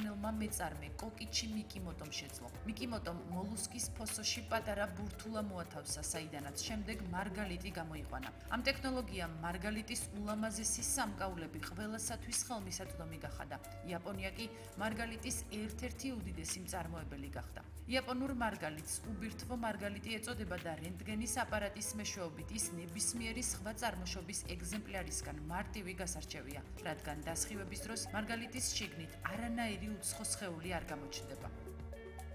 იაპონელმა მეწარმე კოკიჩი მიკიმოტომ შეძლო. მიკიმოტომ მოლუსკის ფოსოში პატარა ბურთულა მოათავსა, საიდანაც შემდეგ მარგალიტი გამოიყვანა. ამ ტექნოლოგიამ მარგალიტის ულამაზესი სამკაულები ყველასათვის ხელმისაწვდომი გახადა. იაპონია კი მარგალიტის ერთ-ერთი უდიდესი მწარმოებელი გახდა. იაპონურ მარგალიტს უბირთვო მარგალიტი ეწოდება და რენტგენის აპარატის მეშვეობით ის ნებისმიერი სხვა წარმოშობის ეგზემპლარისგან მარტივი გასარჩევია, რადგან დასხივების დროს მარგალიტის შიგნით არანაირი უცხო სხეული არ გამოჩნდება.